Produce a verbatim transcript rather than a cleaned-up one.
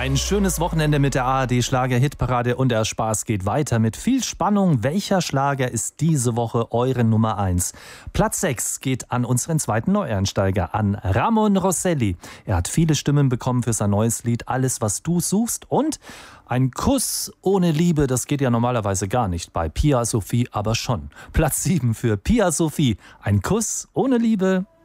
Ein schönes Wochenende mit der A R D Schlager-Hitparade und der Spaß geht weiter mit viel Spannung. Welcher Schlager ist diese Woche eure Nummer eins? Platz sechs geht an unseren zweiten Neueinsteiger, an Ramon Rosselli. Er hat viele Stimmen bekommen für sein neues Lied Alles, was du suchst, und ein Kuss ohne Liebe, das geht ja normalerweise gar nicht, bei Pia Sophie aber schon. Platz sieben für Pia Sophie, ein Kuss ohne Liebe.